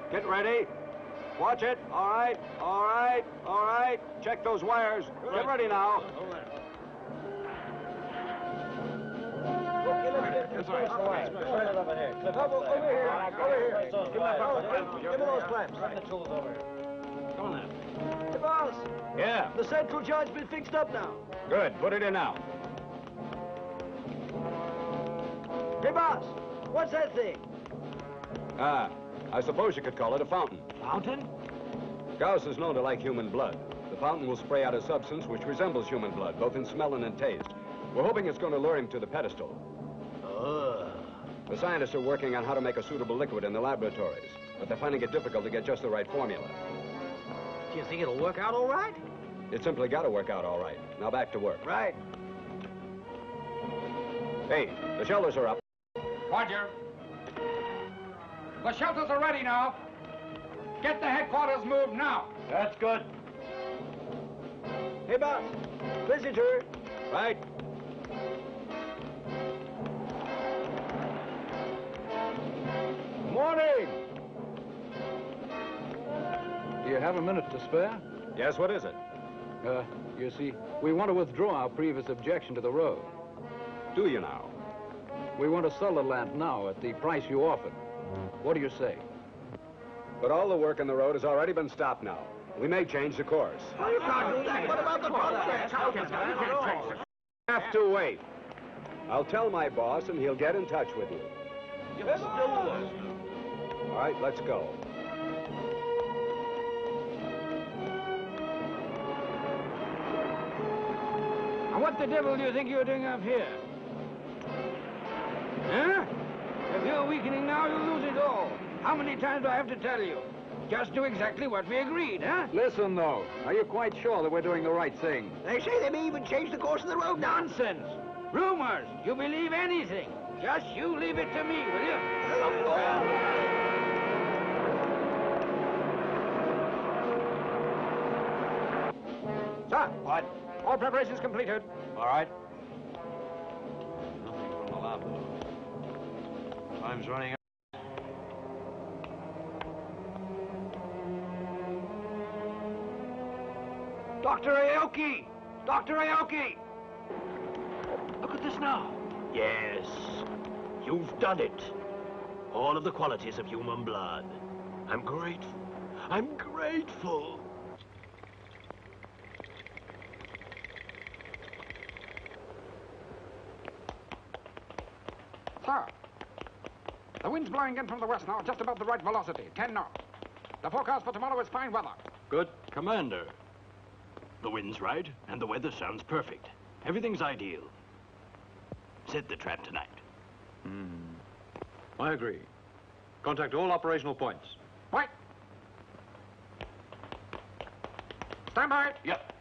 Get ready. Watch it. All right. All right. All right. Check those wires. Get ready now. That's right. Over here. Give me those clamps. Bring the tools over here. Come on then. Hey, boss. Yeah. The central joint's been fixed up now. Good. Put it in now. Hey, boss. What's that thing? I suppose you could call it a fountain. Fountain? Gauss is known to like human blood. The fountain will spray out a substance which resembles human blood, both in smell and in taste. We're hoping it's going to lure him to the pedestal. The scientists are working on how to make a suitable liquid in the laboratories, but they're finding it difficult to get just the right formula. Do you think it'll work out all right? It simply got to work out all right. Now back to work. Right. Hey, the shelters are up. Roger. The shelters are ready now. Get the headquarters moved now. That's good. Hey, boss. Visitor. Right. Morning. Do you have a minute to spare? Yes, what is it? You see, we want to withdraw our previous objection to the road. Do you now? We want to sell the land now at the price you offered. What do you say? But all the work on the road has already been stopped now. We may change the course. You can't do that. What about the contract? Have to wait. I'll tell my boss and he'll get in touch with you. Let's do this. All right, let's go. Now, what the devil do you think you're doing up here? Huh? If you're weakening now, you'll lose it all. How many times do I have to tell you? Just do exactly what we agreed, huh? Listen, though. Are you quite sure that we're doing the right thing? They say they may even change the course of the road now. Nonsense. Rumors. You believe anything. Just you leave it to me, will you? Sir. What? All preparations completed. All right. Nothing from the lab. Time's running out. Dr. Aoki! Dr. Aoki! Look at this now. Yes, you've done it. All of the qualities of human blood. I'm grateful. I'm grateful. Sir, the wind's blowing in from the west now at just about the right velocity, 10 knots. The forecast for tomorrow is fine weather. Good. Commander. The wind's right, and the weather sounds perfect. Everything's ideal. Set the trap tonight. I agree. Contact all operational points. Right. Stand by. Yep.